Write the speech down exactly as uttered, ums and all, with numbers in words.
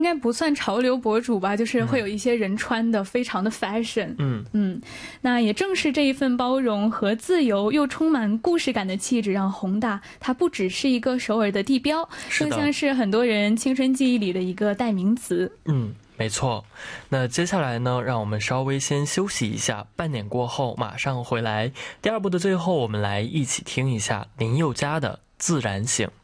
应该不算潮流博主吧，就是会有一些人穿的非常的 fashion。 嗯嗯，那也正是这一份包容和自由又充满故事感的气质，让宏大它不只是一个首尔的地标，更像是很多人青春记忆里的一个代名词。 嗯，没错。那接下来呢，让我们稍微先休息一下，半点过后马上回来。第二部的最后，我们来一起听一下林宥嘉的自然醒。